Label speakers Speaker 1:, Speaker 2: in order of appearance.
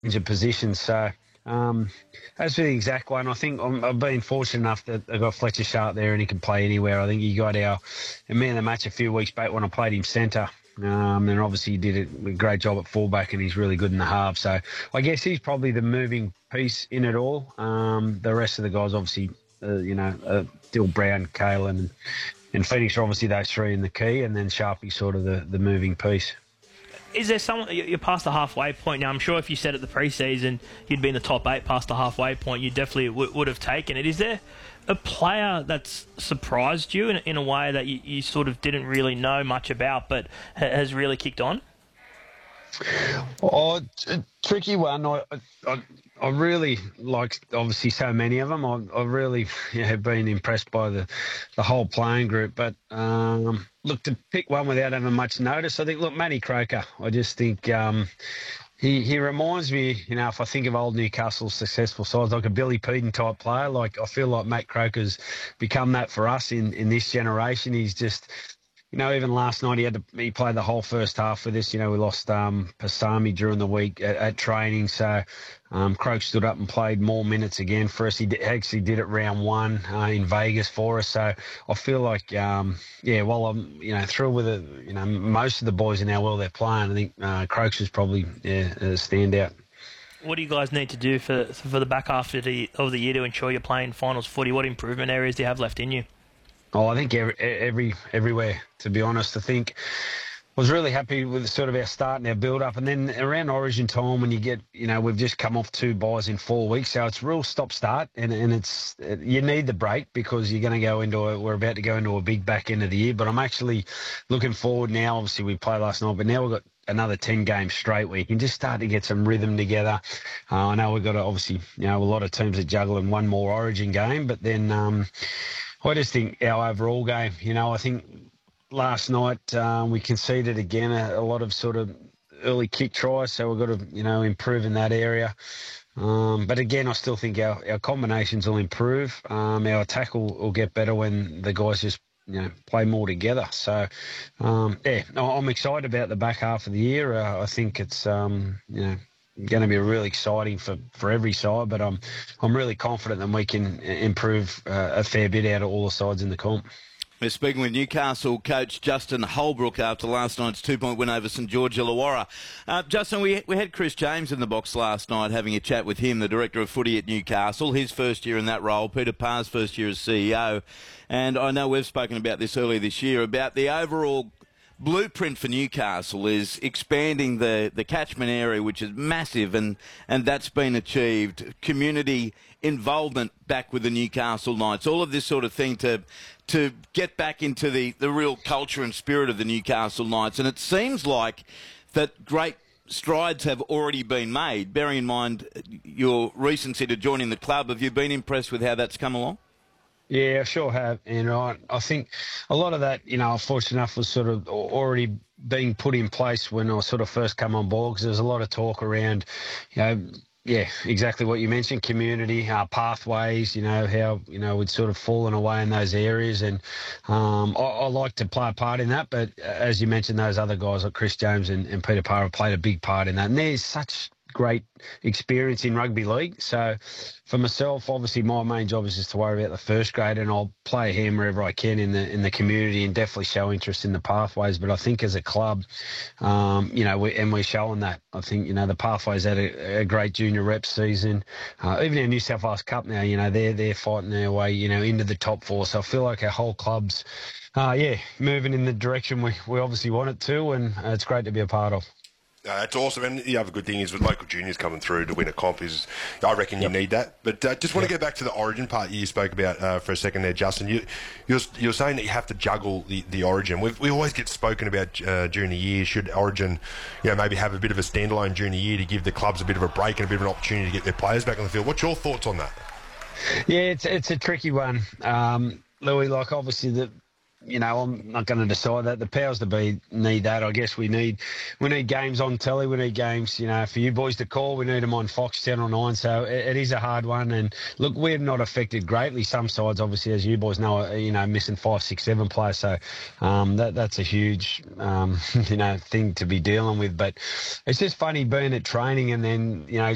Speaker 1: injured positions. So that's the exact one. I think I've been fortunate enough that I got Fletcher Sharp there and he can play anywhere. I think he got our man of the match a few weeks back when I played him centre. And obviously he did a great job at fullback and he's really good in the half. So I guess he's probably the moving piece in it all. The rest of the guys, obviously, Dill Brown, Kalen and Phoenix are obviously those three in the key, and then Sharpie's sort of the moving piece.
Speaker 2: Is there someone, you're past the halfway point now, I'm sure if you said at the pre-season you'd be in the top 8 past the halfway point, you definitely would have taken it. Is there a player that's surprised you in a way that you sort of didn't really know much about but has really kicked on?
Speaker 1: Oh, a tricky one. I really like, obviously, so many of them. I really have been impressed by the whole playing group. But, look, to pick one without having much notice, I think, look, Matty Croker, I just think he reminds me, if I think of old Newcastle's successful sides, like a Billy Peden type player. Like, I feel like Matt Croker's become that for us in this generation. He's just... even last night he played the whole first half with us. We lost Pasami during the week at training. So Croak stood up and played more minutes again for us. He actually did it round 1 in Vegas for us. So I feel like, while I'm, thrilled with it, most of the boys in our world they're playing, I think Croaks is probably a standout.
Speaker 2: What do you guys need to do for the back half of the year to ensure you're playing finals footy? What improvement areas do you have left in you?
Speaker 1: Oh, I think everywhere, to be honest. I think I was really happy with sort of our start and our build-up. And then around Origin time when you get, we've just come off 2 buys in 4 weeks. So it's real stop-start. And you need the break because you're going to we're about to go into a big back end of the year. But I'm actually looking forward now. Obviously, we played last night, but now we've got another 10 games straight where you can just start to get some rhythm together. I know we've got obviously, a lot of teams that juggle in one more Origin game. But then... I just think our overall game, I think last night we conceded again a lot of sort of early kick tries, so we've got to, improve in that area. But again, I still think our combinations will improve. Our attack will get better when the guys just, play more together. So, I'm excited about the back half of the year. I think it's, going to be really exciting for every side, but I'm really confident that we can improve a fair bit out of all the sides in the comp.
Speaker 3: We're speaking with Newcastle coach Justin Holbrook after last night's 2-point win over St George Illawarra. Justin, we had Chris James in the box last night having a chat with him, the director of footy at Newcastle, his first year in that role, Peter Parr's first year as CEO. And I know we've spoken about this earlier this year, about the overall blueprint for Newcastle is expanding the catchment area, which is massive, and that's been achieved. Community involvement back with the Newcastle Knights, all of this sort of thing to get back into the real culture and spirit of the Newcastle Knights. And it seems like that great strides have already been made. Bearing in mind your recency to joining the club, have you been impressed with how that's come along?
Speaker 1: Yeah, I sure have. And I think a lot of that, fortunate enough, was sort of already being put in place when I sort of first come on board, because there was a lot of talk around, exactly what you mentioned, community, pathways, how, we'd sort of fallen away in those areas. And I like to play a part in that. But as you mentioned, those other guys like Chris James and Peter Parr have played a big part in that. And there's such great experience in rugby league. So for myself, obviously my main job is just to worry about the first grade, and I'll play a hand wherever I can in the community and definitely show interest in the pathways. But I think as a club, we're showing that. I think, the pathways had a great junior rep season. Even our New South Wales Cup now, they're fighting their way, into the top 4. So I feel like our whole club's, moving in the direction we obviously want it to, and it's great to be a part of.
Speaker 4: That's awesome. And the other good thing is with local juniors coming through to win a comp is, I reckon you need that. But just want to go back to the Origin part you spoke about for a second there, Justin. You're saying that you have to juggle the Origin. We always get spoken about during the year. Should Origin, maybe have a bit of a standalone during the year to give the clubs a bit of a break and a bit of an opportunity to get their players back on the field? What's your thoughts on that?
Speaker 1: Yeah, it's a tricky one, Louis. Like obviously I'm not going to decide that. The powers that be need that. I guess we need games on telly. We need games, for you boys to call. We need them on Fox 10 or 9. So it is a hard one. And look, we're not affected greatly. Some sides, obviously, as you boys know, are, missing 5, 6, 7 players. So that's a huge, thing to be dealing with. But it's just funny being at training and then,